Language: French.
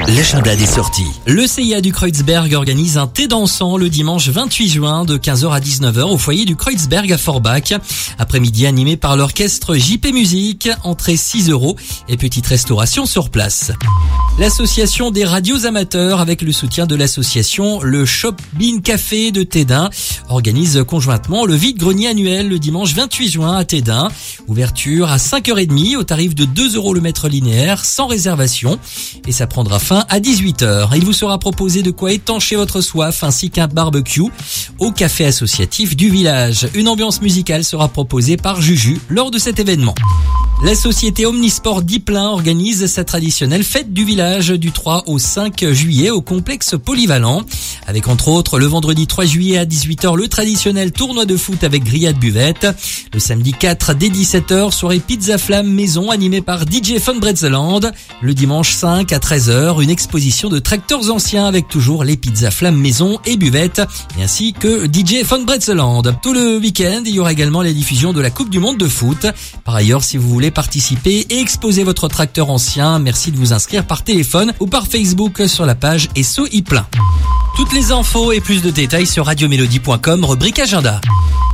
L'agenda des sorties. Le CIA du Kreuzberg organise un thé dansant le dimanche 28 juin de 15h à 19h au foyer du Kreuzberg à Forbach. Après-midi animé par l'orchestre JP Musique, entrée 6 € et petite restauration sur place. L'association des radios amateurs, avec le soutien de l'association Le Shop Bean Café de Tédin, organise conjointement le vide-grenier annuel le dimanche 28 juin à Tédin. Ouverture à 5h30 au tarif de 2 € le mètre linéaire sans réservation. Et ça prendra fin à 18h. Il vous sera proposé de quoi étancher votre soif ainsi qu'un barbecue au café associatif du village. Une ambiance musicale sera proposée par Juju lors de cet événement. La société Omnisport Dipplin organise sa traditionnelle fête du village du 3 au 5 juillet au complexe polyvalent. Avec entre autres le vendredi 3 juillet à 18h le traditionnel tournoi de foot avec grillade buvette. Le samedi 4 dès 17h, soirée pizza flamme maison animée par DJ Von Bretzeland. Le dimanche 5 à 13h, une exposition de tracteurs anciens avec toujours les pizzas flamme maison et buvette, et ainsi que DJ Von Bretzeland. Tout le week-end, il y aura également la diffusion de la Coupe du Monde de foot. Par ailleurs, si vous voulez participer et exposer votre tracteur ancien, merci de vous inscrire par téléphone ou par Facebook sur la page Esso Iplin. Toutes les infos et plus de détails sur radiomélodie.com, rubrique agenda.